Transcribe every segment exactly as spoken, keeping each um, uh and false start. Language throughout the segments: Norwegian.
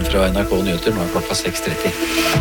fra N R K Nyheter, nå er klokka seks tretti.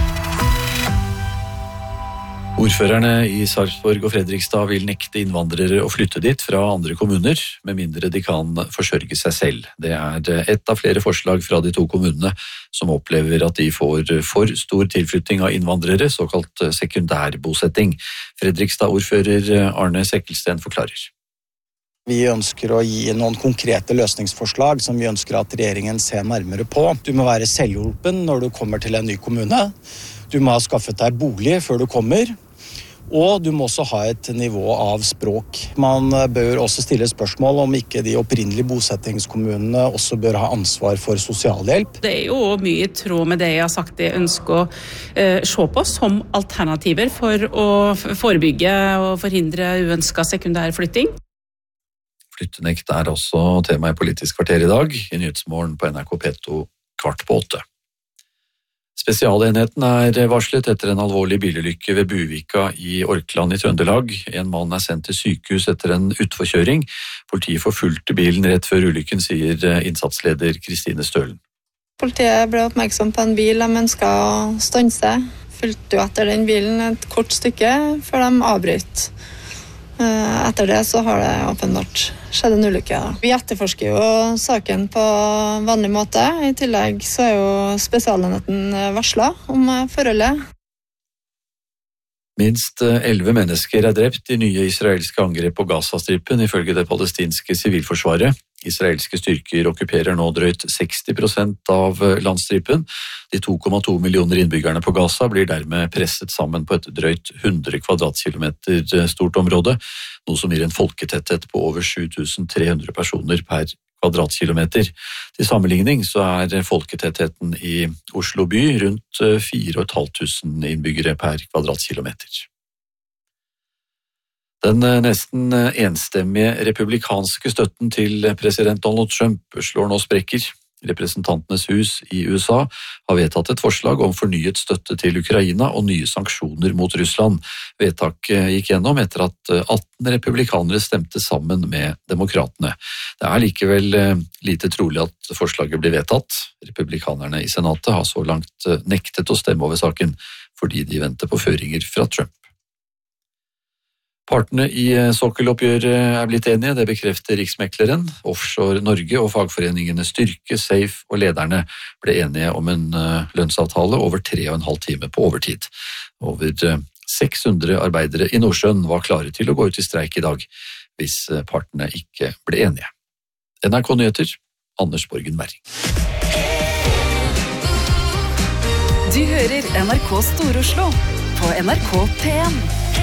Ordførerne i Sarpsborg og Fredrikstad vil nekte innvandrere å flytte dit fra andre kommuner, med mindre de kan forsørge seg selv. Det er ett av flere forslag fra de to kommunene som opplever at de får for stor tilflytting av innvandrere, såkalt sekundærbosetting. Fredrikstad-ordfører Arne Sekkelsten forklarer. Vi ønsker å gi noen konkrete løsningsforslag som vi ønsker at regjeringen ser nærmere på. Du må være selvhjulpen når du kommer til en ny kommune. Du må ha skaffet deg bolig før du kommer. Og du må også ha et nivå av språk. Man bør også stille spørsmål om ikke de opprinnelige bosettingskommunene også bør ha ansvar for sosialhjelp. Det er jo mye i tråd med det jeg har sagt jeg ønsker å eh, se på som alternativer for å forebygge og forhindre uønsket sekundærflytting. Flyttenekt er også tema i Politisk kvarter i dag, i Nyhetsmorgen på N R K P to kvart på åtte. Spesialenheten er varslet etter en alvorlig bilulykke ved Buvika i Orkland i Trøndelag. En mann er sendt til sykehus etter en utforkjøring. Politiet forfulgte bilen rett før ulykken, sier innsatsleder Kristine Stølen. Politiet ble oppmerksom på en bil de ønsket å stanse. Fulgte jo etter den bilen et kort stykke før de avbrøt. Etter det så har det åpenbart skjedd en ulykke. Vi etterforsker jo saken på vanlig måte. I tillegg så er jo spesialenheten varslet om forholdet. Minst elleve mennesker er drept i nye israelske angrep på Gazastripen, ifølge det palestinske sivilforsvaret. Israelske styrker okkuperer nå drøyt seksti prosent av landstripen. De to komma to millioner innbyggerne på Gaza blir dermed presset sammen på et drøyt hundre kvadratkilometer stort område, noe som gir en folketetthet på over sju tusen tre hundre personer per kvadratkilometer. Til sammenligning så er folketettheten i Oslo by rundt fire tusen fem hundre innbyggere per kvadratkilometer. Den nesten enstemmige republikanske støtten til president Donald Trump slår nå sprekker. Representantenes hus i U S A har vedtatt et forslag om fornyet støtte til Ukraina og nye sanksjoner mot Russland. Vedtaket gikk gjennom etter at atten republikanere stemte sammen med demokratene. Det er likevel lite trolig at forslaget blir vedtatt. Republikanerne i senatet har så langt nektet å stemme over saken, fordi de venter på føringer fra Trump. Partene i sokkeloppgjøret er blitt enige, det bekrefter Riksmekleren. Offshore Norge og fagforeningene Styrke, Safe og Lederne ble enige om en lønnsavtale over tre og en halv time på overtid. Over seks hundre arbeidere i Nordsjøen var klare til å gå ut i streik i dag, hvis partene ikke ble enige. N R K Nyheter, Anders Borgen Werring. Du hører N R K Stor-Oslo på N R K P en.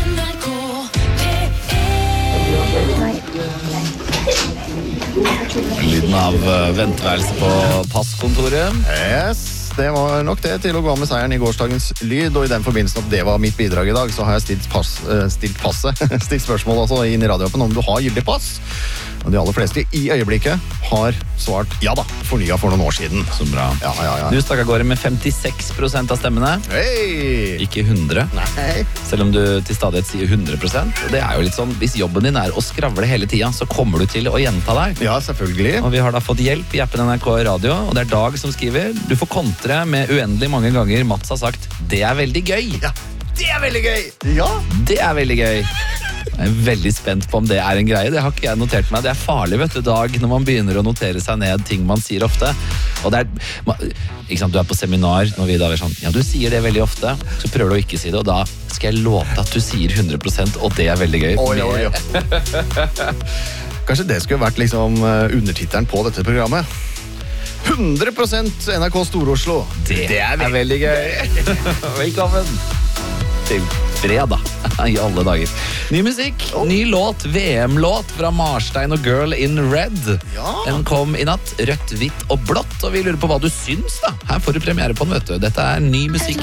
Lyden av venteværelse på passkontoret. Yes, det var nok det til å gå med seieren i gårsdagens lyd, og i den forbindelsen at det var mitt bidrag i dag, så har jeg stilt, pass, stilt passet, stilt spørsmål altså inn i radioappen om du har gyldig pass. Og de aller fleste i øyeblikket har svart ja da, fornyet for noen år siden. Så bra. Ja, ja, ja. Du stakk av gårde med femtiseks prosent av stemmene. Hei! Ikke hundre. Nei. Selv om du til stadighet sier hundre prosent. Og det er jo litt sånn, hvis jobben din er å skravle hele tiden, så kommer du til å gjenta deg. Ja, selvfølgelig. Og vi har da fått hjelp i appen N R K Radio, og det er Dag som skriver. Du får kontre med uendelig mange ganger Mats har sagt, det er veldig gøy. Ja, det er veldig gøy. Ja. Det er veldig gøy. Jeg er veldig spent på om det er en greie. Det har ikke jeg notert meg. Det er farlig, vet du, Dag, når man begynner å notere seg ned ting man sier ofte. Og det er, ikke sant, du er på seminar, når vi da er sånn, ja, du sier det veldig ofte, så prøver du å ikke si det, og da skal jeg love at du sier hundre prosent, og det er veldig gøy. Oi, oi, oi. Kanskje det skulle vært liksom undertittelen på dette programmet. hundre prosent N R K Stor-Oslo. Det, det er, er veldig gøy. Velkommen til fredag i alle dager. Ny musikk, ny låt, V M-låt fra Marstein og Girl in Red. Ja. Den kom i natt, rødt, hvitt og blått, og vi lurer på hva du syns da. Her får du premiere på den, vet du. Dette er ny musikk